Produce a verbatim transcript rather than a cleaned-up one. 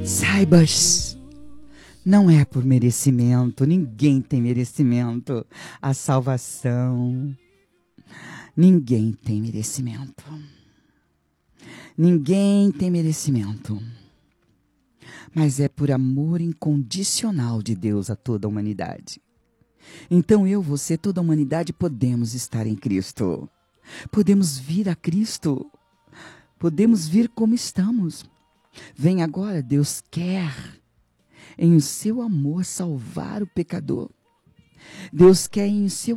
Saibas, não é por merecimento, ninguém tem merecimento. A salvação, ninguém tem merecimento. Ninguém tem merecimento. Mas é por amor incondicional de Deus a toda a humanidade. Então eu, você, toda a humanidade podemos estar em Cristo. Podemos vir a Cristo. Podemos vir como estamos. Vem agora, Deus quer, em o seu amor, salvar o pecador. Deus quer, em o seu